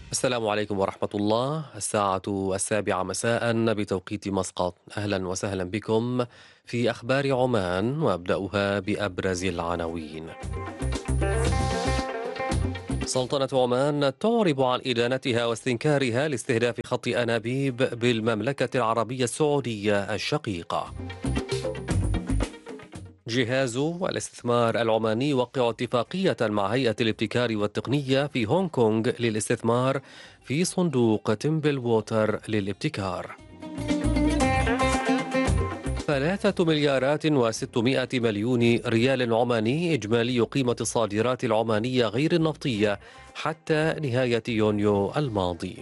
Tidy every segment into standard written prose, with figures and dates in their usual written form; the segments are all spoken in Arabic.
السلام عليكم ورحمة الله. الساعة 7:00 مساء بتوقيت مسقط. أهلا وسهلا بكم في أخبار عمان، وأبدأها بأبرز العناوين. سلطنة عمان تعرب عن إدانتها واستنكارها لاستهداف خط أنابيب بالمملكة العربية السعودية الشقيقة. جهاز الاستثمار العماني يوقع اتفاقية مع هيئة الابتكار والتقنية في هونغ كونغ للاستثمار في صندوق تمبل ووتر للابتكار. 3 مليارات و600 مليون ريال عماني إجمالي قيمة الصادرات العمانية غير النفطية حتى نهاية يونيو الماضي.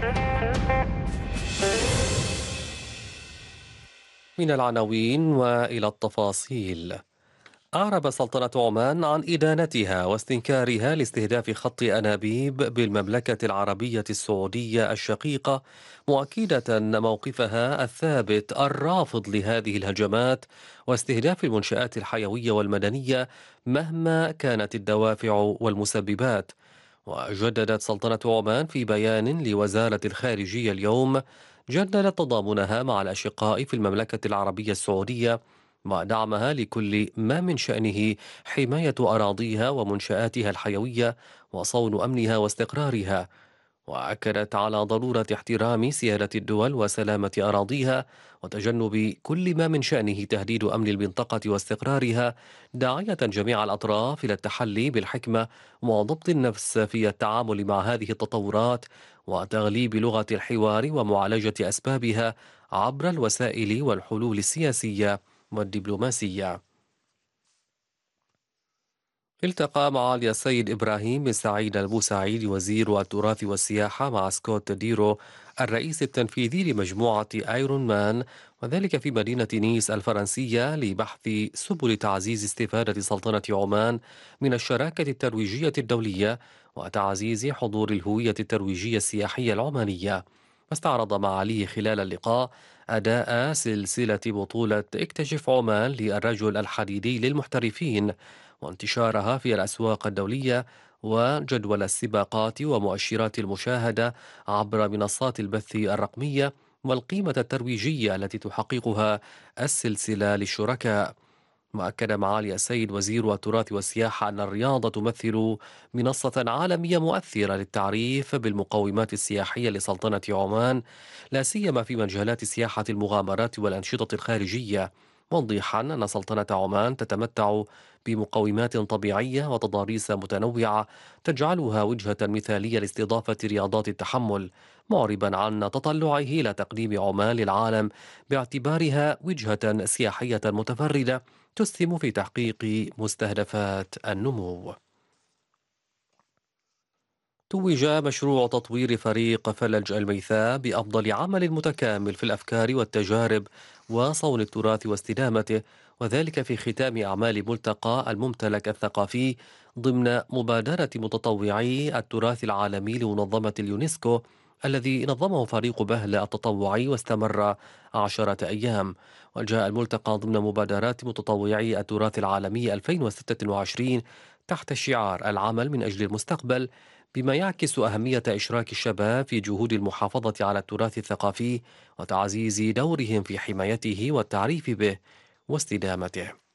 من العناوين وإلى التفاصيل. أعرب سلطنة عمان عن إدانتها واستنكارها لاستهداف خط أنابيب بالمملكة العربية السعودية الشقيقة، مؤكدة موقفها الثابت الرافض لهذه الهجمات واستهداف المنشآت الحيوية والمدنية مهما كانت الدوافع والمسببات. وجددت سلطنة عمان في بيان لوزارة الخارجية اليوم، جددت تضامنها مع الأشقاء في المملكة العربية السعودية ودعمها لكل ما من شأنه حماية أراضيها ومنشآتها الحيوية وصون أمنها واستقرارها. وأكدت على ضرورة احترام سيادة الدول وسلامة أراضيها وتجنب كل ما من شأنه تهديد أمن المنطقة واستقرارها، داعية جميع الأطراف إلى التحلي بالحكمة وضبط النفس في التعامل مع هذه التطورات وتغليب لغة الحوار ومعالجة أسبابها عبر الوسائل والحلول السياسية والدبلوماسية. التقى معالي السيد إبراهيم بن سعيد البوسعيد وزير التراث والسياحة مع سكوت ديرو الرئيس التنفيذي لمجموعة ايرون مان، وذلك في مدينة نيس الفرنسية، لبحث سبل تعزيز استفادة سلطنة عمان من الشراكة الترويجية الدولية وتعزيز حضور الهوية الترويجية السياحية العمانية. واستعرض معاليه خلال اللقاء أداء سلسلة بطولة اكتشف عمان للرجل الحديدي للمحترفين وانتشارها في الأسواق الدولية، وجدول السباقات ومؤشرات المشاهدة عبر منصات البث الرقمية، والقيمة الترويجية التي تحققها السلسلة للشركاء. وأكد معالي السيد وزير التراث والسياحة أن الرياضة تمثل منصة عالمية مؤثرة للتعريف بالمقومات السياحية لسلطنة عمان، لا سيما في مجالات سياحة المغامرات والأنشطة الخارجية، موضحا أن سلطنة عمان تتمتع بمقومات طبيعية وتضاريس متنوعة تجعلها وجهة مثالية لاستضافة رياضات التحمل، معربا عن تطلعه إلى تقديم عمان للعالم باعتبارها وجهة سياحية متفردة تسهم في تحقيق مستهدفات النمو. توج مشروع تطوير فريق فلج الميثاء بأفضل عمل متكامل في الأفكار والتجارب وصون التراث واستدامته، وذلك في ختام أعمال ملتقى الممتلك الثقافي ضمن مبادرة متطوعي التراث العالمي لمنظمة اليونسكو، الذي نظمه فريق بهلة التطوعي واستمر 10 أيام. وجاء الملتقى ضمن مبادرات متطوعي التراث العالمي 2026 تحت شعار العمل من أجل المستقبل، بما يعكس أهمية إشراك الشباب في جهود المحافظة على التراث الثقافي وتعزيز دورهم في حمايته والتعريف به واستدامته.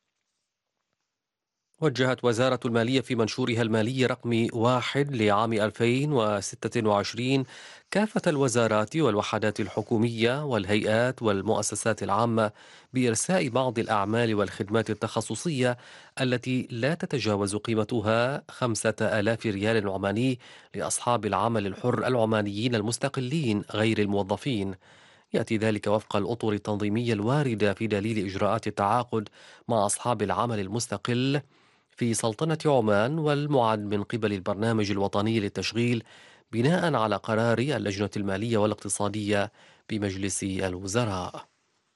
وجهت وزارة المالية في منشورها المالي رقم 1 لعام 2026 كافة الوزارات والوحدات الحكومية والهيئات والمؤسسات العامة بإرساء بعض الأعمال والخدمات التخصصية التي لا تتجاوز قيمتها 5000 ريال عماني لأصحاب العمل الحر العمانيين المستقلين غير الموظفين. يأتي ذلك وفق الأطر التنظيمية الواردة في دليل إجراءات التعاقد مع أصحاب العمل المستقل في سلطنة عمان، والمعد من قبل البرنامج الوطني للتشغيل بناء على قرار اللجنة المالية والاقتصادية بمجلس الوزراء.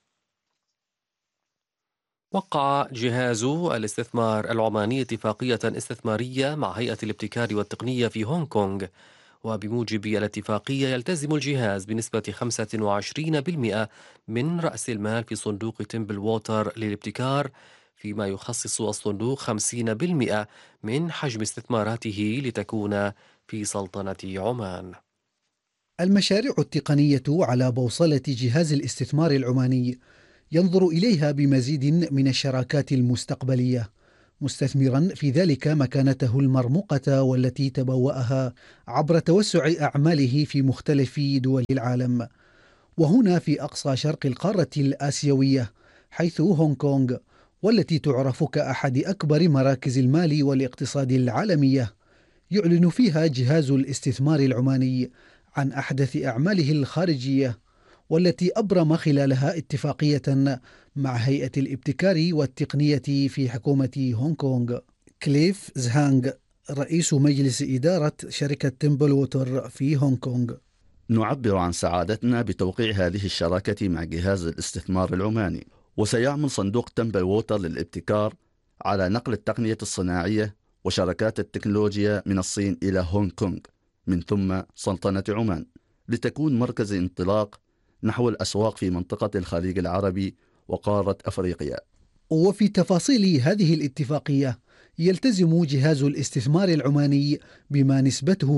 وقع جهاز الاستثمار العماني اتفاقية استثمارية مع هيئة الابتكار والتقنية في هونغ كونغ، وبموجب الاتفاقية يلتزم الجهاز بنسبة 25% من رأس المال في صندوق تمبل ووتر للابتكار، فيما يخصص الصندوق 50% من حجم استثماراته لتكون في سلطنة عمان. المشاريع التقنية على بوصلة جهاز الاستثمار العماني ينظر إليها بمزيد من الشراكات المستقبلية، مستثمرا في ذلك مكانته المرموقة والتي تبوأها عبر توسع أعماله في مختلف دول العالم، وهنا في أقصى شرق القارة الآسيوية، حيث هونغ كونغ، والتي تعرف كأحد أكبر مراكز المال والاقتصاد العالمية، يعلن فيها جهاز الاستثمار العماني عن أحدث أعماله الخارجية، والتي أبرم خلالها اتفاقية مع هيئة الابتكار والتقنية في حكومة هونغ كونغ. كليف زهانغ، رئيس مجلس إدارة شركة تيمبل ووتر في هونغ كونغ: نعبر عن سعادتنا بتوقيع هذه الشراكة مع جهاز الاستثمار العماني، وسيعمل صندوق تمبل ووتر للابتكار على نقل التقنية الصناعية وشركات التكنولوجيا من الصين إلى هونغ كونغ من ثم سلطنة عمان، لتكون مركز انطلاق نحو الأسواق في منطقة الخليج العربي وقارة أفريقيا. وفي تفاصيل هذه الاتفاقية يلتزم جهاز الاستثمار العماني بما نسبته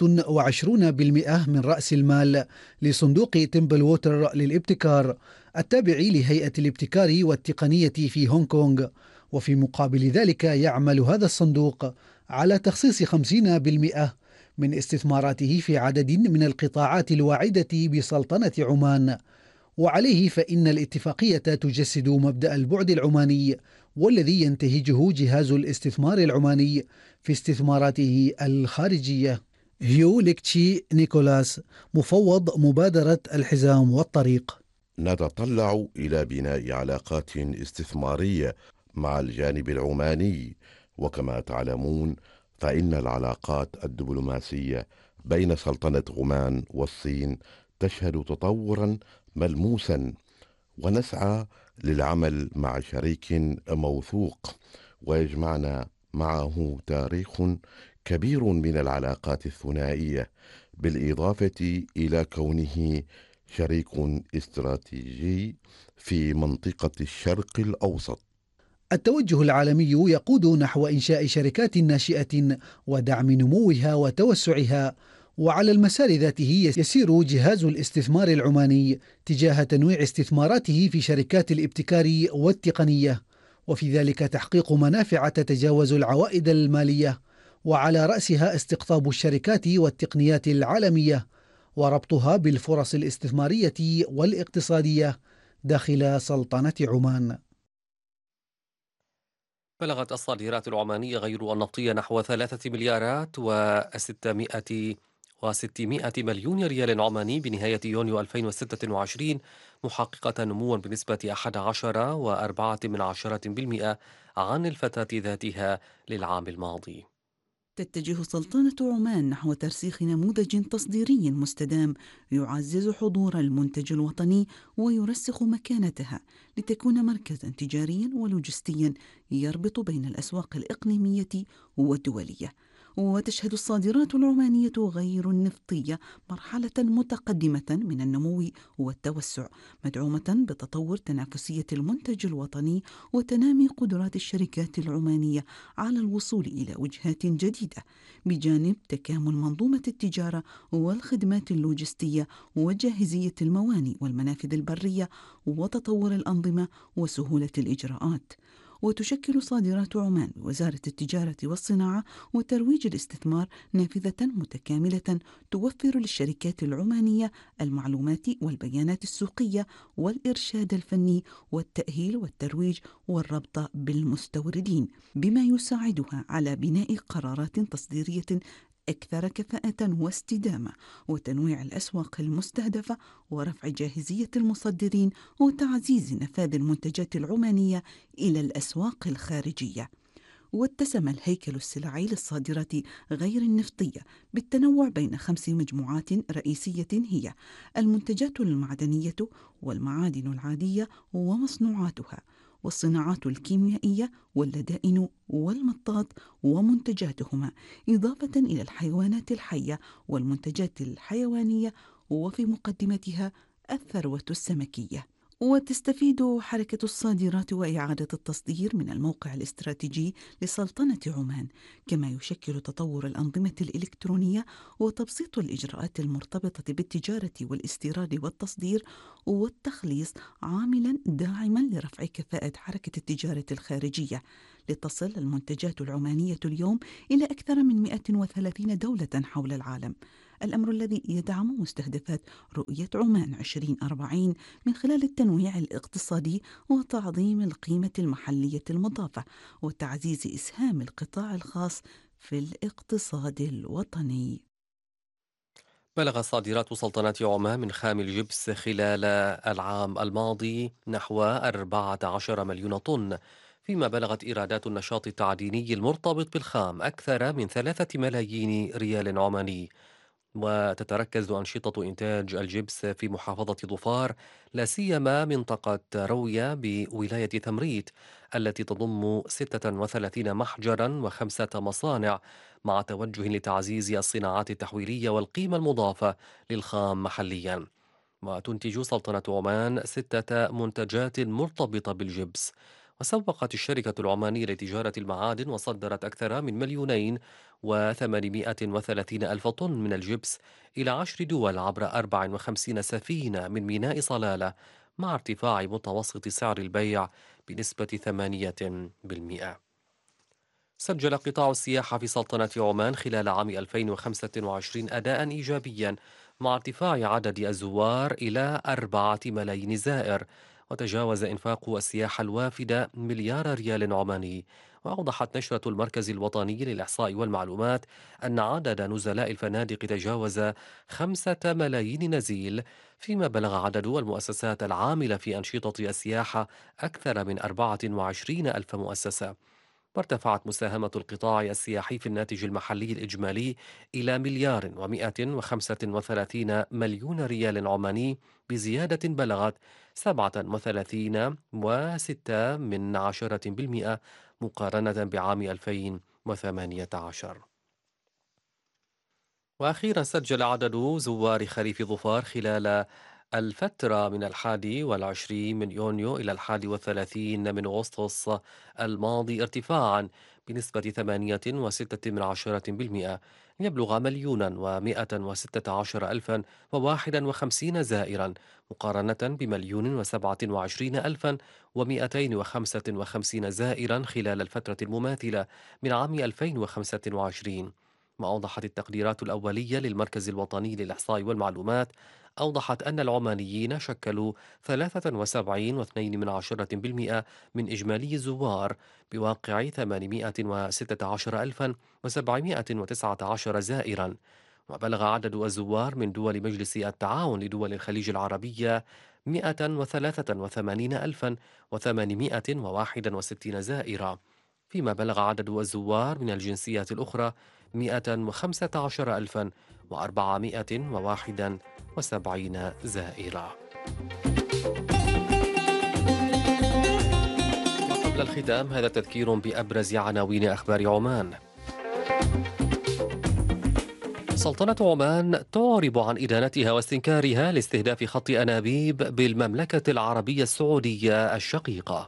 25% من رأس المال لصندوق تيمبل ووتر للابتكار التابع لهيئة الابتكار والتقنية في هونغ كونغ، وفي مقابل ذلك يعمل هذا الصندوق على تخصيص 50% من استثماراته في عدد من القطاعات الواعدة بسلطنة عمان. وعليه فإن الاتفاقية تجسد مبدأ البعد العماني والذي ينتهجه جهاز الاستثمار العماني في استثماراته الخارجية. هيو ليكتشي نيكولاس، مفوض مبادرة الحزام والطريق: نتطلع إلى بناء علاقات استثمارية مع الجانب العماني، وكما تعلمون فإن العلاقات الدبلوماسية بين سلطنة عمان والصين تشهد تطورا ملموسا، ونسعى للعمل مع شريك موثوق ويجمعنا معه تاريخ كبير من العلاقات الثنائية، بالإضافة إلى كونه شريك استراتيجي في منطقة الشرق الأوسط. التوجه العالمي يقود نحو إنشاء شركات ناشئة ودعم نموها وتوسعها، وعلى المسار ذاته يسير جهاز الاستثمار العماني تجاه تنويع استثماراته في شركات الابتكار والتقنية، وفي ذلك تحقيق منافع تتجاوز العوائد المالية، وعلى رأسها استقطاب الشركات والتقنيات العالمية وربطها بالفرص الاستثمارية والاقتصادية داخل سلطنة عمان. بلغت الصادرات العمانية غير النفطية نحو 3,600 مليون ريال عماني بنهاية يونيو 2026، محققة نموا بنسبة 11.4% عن الفترة ذاتها للعام الماضي. تتجه سلطنة عمان نحو ترسيخ نموذج تصديري مستدام يعزز حضور المنتج الوطني ويرسخ مكانتها لتكون مركزا تجاريا ولوجستيا يربط بين الأسواق الإقليمية والدولية. وتشهد الصادرات العمانية غير النفطية مرحلة متقدمة من النمو والتوسع، مدعومة بتطور تنافسية المنتج الوطني وتنامي قدرات الشركات العمانية على الوصول إلى وجهات جديدة، بجانب تكامل منظومة التجارة والخدمات اللوجستية وجاهزية الموانئ والمنافذ البرية وتطور الأنظمة وسهولة الإجراءات. وتشكل صادرات عمان وزارة التجارة والصناعة وترويج الاستثمار نافذة متكاملة توفر للشركات العمانية المعلومات والبيانات السوقية والإرشاد الفني والتأهيل والترويج والربط بالمستوردين، بما يساعدها على بناء قرارات تصديرية أكثر كفاءة واستدامة وتنويع الأسواق المستهدفة ورفع جاهزية المصدرين وتعزيز نفاذ المنتجات العمانية إلى الأسواق الخارجية. واتسم الهيكل السلعي للصادرات غير النفطية بالتنوع بين 5 مجموعات رئيسية هي المنتجات المعدنية والمعادن العادية ومصنوعاتها، والصناعات الكيميائية واللدائن والمطاط ومنتجاتهما، إضافة إلى الحيوانات الحية والمنتجات الحيوانية، وفي مقدمتها الثروة السمكية. وتستفيد حركة الصادرات وإعادة التصدير من الموقع الاستراتيجي لسلطنة عمان، كما يشكل تطور الأنظمة الإلكترونية وتبسيط الإجراءات المرتبطة بالتجارة والاستيراد والتصدير والتخليص عاملا داعما لرفع كفاءة حركة التجارة الخارجية، لتصل المنتجات العمانية اليوم إلى أكثر من 130 دولة حول العالم، الأمر الذي يدعم مستهدفات رؤية عمان 2040 من خلال التنويع الاقتصادي وتعظيم القيمة المحلية المضافة وتعزيز إسهام القطاع الخاص في الاقتصاد الوطني. بلغ صادرات سلطنة عمان من خام الجبس خلال العام الماضي نحو 14 مليون طن، فيما بلغت إيرادات النشاط التعديني المرتبط بالخام أكثر من 3 ملايين ريال عماني. وتتركز أنشطة إنتاج الجبس في محافظة ظفار، لا سيما منطقة روية بولاية ثمريت التي تضم 36 محجرا وخمسة مصانع، مع توجه لتعزيز الصناعات التحويلية والقيمة المضافة للخام محليا. وتنتج سلطنة عمان 6 منتجات مرتبطة بالجبس. وسوقت الشركة العمانية لتجارة المعادن وصدرت أكثر من 2,830,000 طن من الجبس إلى 10 دول عبر 54 سفينة من ميناء صلالة، مع ارتفاع متوسط سعر البيع بنسبة 8%. سجل قطاع السياحة في سلطنة عمان خلال عام 2025 أداء إيجابيا، مع ارتفاع عدد الزوار إلى 4 ملايين زائر، وتجاوز إنفاق السياحة الوافدة مليار ريال عماني. وأوضحت نشرة المركز الوطني للإحصاء والمعلومات أن عدد نزلاء الفنادق تجاوز 5 ملايين نزيل، فيما بلغ عدد المؤسسات العاملة في أنشطة السياحة أكثر من 24 ألف مؤسسة. وارتفعت مساهمة القطاع السياحي في الناتج المحلي الإجمالي إلى مليار 135 مليون ريال عماني، بزيادة بلغت 37.6% مقارنة بعام 2018. وأخيرا سجل عدد زوار خريف ظفار خلال الفترة من 21 من يونيو إلى 31 من أغسطس الماضي ارتفاعا بنسبة 8.6%، ليبلغ 1,116,051 زائرا، مقارنة ب1,027,255 زائرا خلال الفترة المماثلة من عام 2025. ما أوضحت التقديرات الأولية للمركز الوطني للإحصاء والمعلومات، أوضحت أن العمانيين شكلوا 73.2% من إجمالي الزوار، بواقع 816,719 زائرا. وبلغ عدد الزوار من دول مجلس التعاون لدول الخليج العربية 183,861 زائرا، فيما بلغ عدد الزوار من الجنسيات الأخرى 115,471 زائرة. وقبل الختام هذا تذكير بأبرز عناوين أخبار عمان. سلطنة عمان تعرب عن إدانتها واستنكارها لاستهداف خط أنابيب بالمملكة العربية السعودية الشقيقة.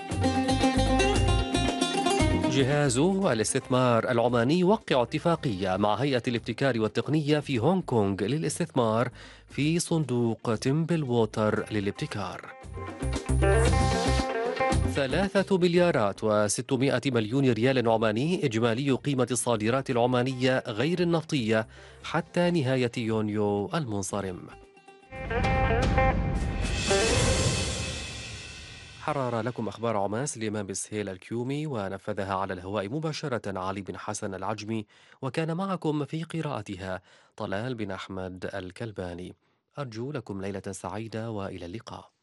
جهاز الاستثمار العماني يوقع اتفاقية مع هيئة الابتكار والتقنية في هونغ كونغ للاستثمار في صندوق تمبل ووتر للابتكار. 3,600,000,000 ريال عماني إجمالي قيمة الصادرات العمانية غير النفطية حتى نهاية يونيو المنصرم. حرر لكم أخبار عمان سليمان بن سهيل الكيومي، ونفذها على الهواء مباشرة علي بن حسن العجمي، وكان معكم في قراءتها طلال بن أحمد الكلباني. أرجو لكم ليلة سعيدة وإلى اللقاء.